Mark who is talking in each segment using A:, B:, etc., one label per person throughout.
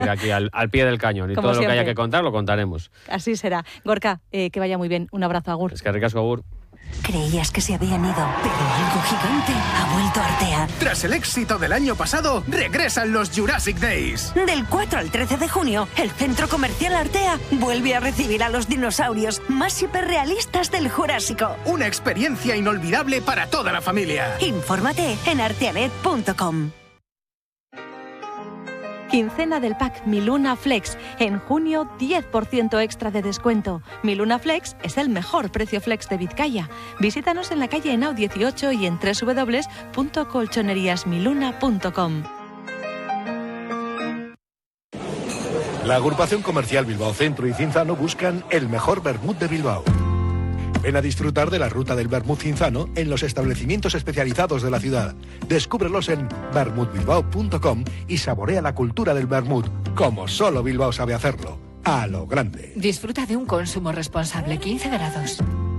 A: aquí al pie del cañón. Y
B: Como
A: todo
B: siempre.
A: lo que haya que contar, lo contaremos.
B: Así será. Gorka, que vaya muy bien. Un abrazo, agur.
A: Es que ricasco, agur.
C: Creías que se habían ido, pero algo gigante ha vuelto a Artea.
D: Tras el éxito del año pasado, regresan los Jurassic Days.
C: Del 4 al 13 de junio, el Centro Comercial Artea vuelve a recibir a los dinosaurios más hiperrealistas del Jurásico.
D: Una experiencia inolvidable para toda la familia.
C: Infórmate en arteanet.com.
B: Quincena del pack Miluna Flex. En junio, 10% extra de descuento. Miluna Flex es el mejor precio flex de Vizcaya. Visítanos en la calle Henao 18 y en www.colchoneríasmiluna.com.
E: La agrupación comercial Bilbao Centro y Cinzano buscan el mejor vermut de Bilbao. Ven a disfrutar de la ruta del vermut cinzano en los establecimientos especializados de la ciudad. Descúbrelos en vermutbilbao.com y saborea la cultura del vermut, como solo Bilbao sabe hacerlo, a lo grande.
F: Disfruta de un consumo responsable, 15 grados.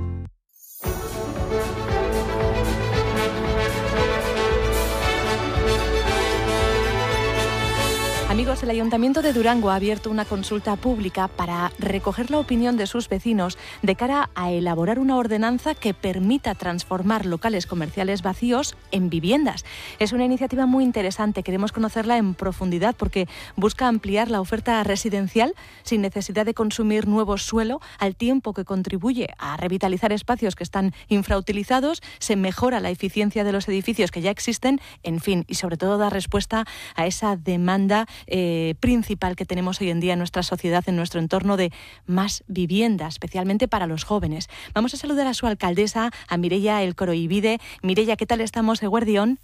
B: Amigos, el Ayuntamiento de Durango ha abierto una consulta pública para recoger la opinión de sus vecinos de cara a elaborar una ordenanza que permita transformar locales comerciales vacíos en viviendas. Es una iniciativa muy interesante, queremos conocerla en profundidad porque busca ampliar la oferta residencial sin necesidad de consumir nuevo suelo, al tiempo que contribuye a revitalizar espacios que están infrautilizados, se mejora la eficiencia de los edificios que ya existen, en fin, y sobre todo da respuesta a esa demanda principal que tenemos hoy en día en nuestra sociedad, en nuestro entorno, de más vivienda, especialmente para los jóvenes. Vamos a saludar a su alcaldesa, a Mireia Elkoroibide. Mireia, ¿qué tal estamos, eguerdión?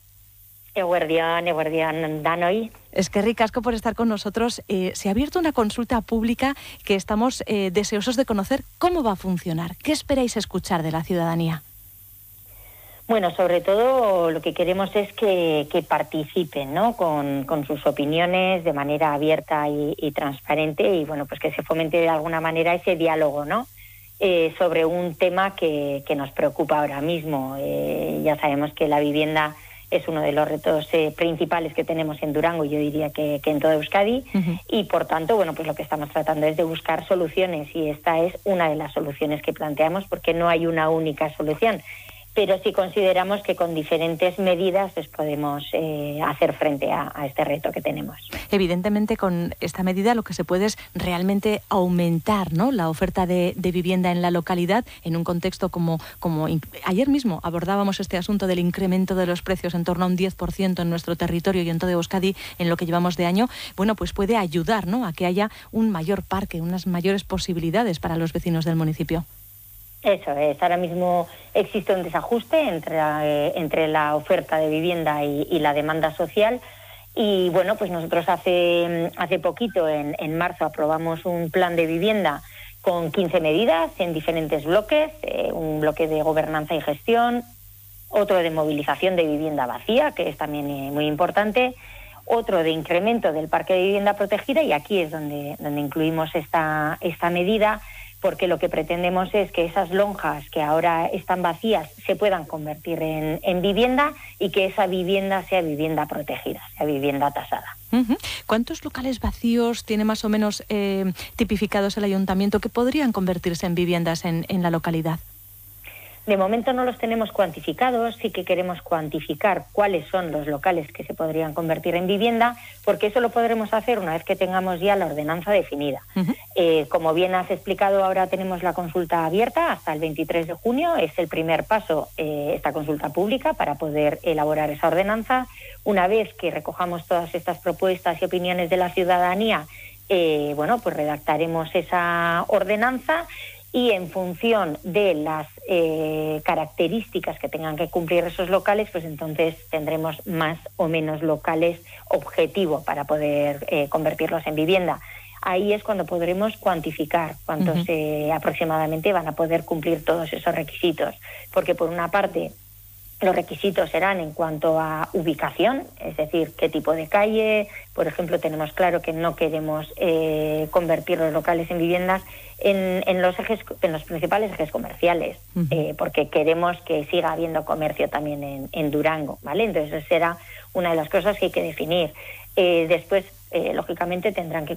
G: Eguerdión, Danoi.
B: Es que ricasco por estar con nosotros. Se ha abierto una consulta pública que estamos deseosos de conocer cómo va a funcionar. ¿Qué esperáis escuchar de la ciudadanía?
G: Bueno, sobre todo lo que queremos es que participen, ¿no? Con sus opiniones de manera abierta y transparente, y bueno, pues que se fomente de alguna manera ese diálogo, ¿no? Sobre un tema que nos preocupa ahora mismo. Ya sabemos que la vivienda es uno de los retos principales que tenemos en Durango, yo diría que en toda Euskadi, y por tanto, bueno, pues lo que estamos tratando es de buscar soluciones, y esta es una de las soluciones que planteamos, porque no hay una única solución. Pero sí consideramos que con diferentes medidas pues podemos hacer frente a este reto que tenemos.
B: Evidentemente, con esta medida lo que se puede es realmente aumentar, ¿no?, la oferta de vivienda en la localidad, en un contexto como ayer mismo abordábamos este asunto del incremento de los precios en torno a un 10% en nuestro territorio y en toda Euskadi en lo que llevamos de año. Bueno, pues puede ayudar, ¿no?, a que haya un mayor parque, unas mayores posibilidades para los vecinos del municipio.
G: Eso es, ahora mismo existe un desajuste entre la oferta de vivienda y la demanda social, y bueno, pues nosotros hace poquito, en marzo, aprobamos un plan de vivienda con 15 medidas en diferentes bloques, un bloque de gobernanza y gestión, otro de movilización de vivienda vacía, que es también muy importante, otro de incremento del parque de vivienda protegida, y aquí es donde incluimos esta medida, porque lo que pretendemos es que esas lonjas que ahora están vacías se puedan convertir en vivienda, y que esa vivienda sea vivienda protegida, sea vivienda tasada.
B: ¿Cuántos locales vacíos tiene más o menos tipificados el ayuntamiento que podrían convertirse en viviendas en la localidad?
G: De momento no los tenemos cuantificados, sí que queremos cuantificar cuáles son los locales que se podrían convertir en vivienda, porque eso lo podremos hacer una vez que tengamos ya la ordenanza definida. Como bien has explicado, ahora tenemos la consulta abierta hasta el 23 de junio, es el primer paso, esta consulta pública, para poder elaborar esa ordenanza. Una vez que recojamos todas estas propuestas y opiniones de la ciudadanía, bueno, pues redactaremos esa ordenanza, y en función de las características que tengan que cumplir esos locales, pues entonces tendremos más o menos locales objetivo para poder convertirlos en vivienda. Ahí es cuando podremos cuantificar cuántos aproximadamente van a poder cumplir todos esos requisitos, porque por una parte los requisitos serán en cuanto a ubicación, es decir, qué tipo de calle. Por ejemplo, tenemos claro que no queremos convertir los locales en viviendas en los principales ejes comerciales, porque queremos que siga habiendo comercio también en Durango, ¿vale? Entonces, esa será una de las cosas que hay que definir. Después, lógicamente tendrán que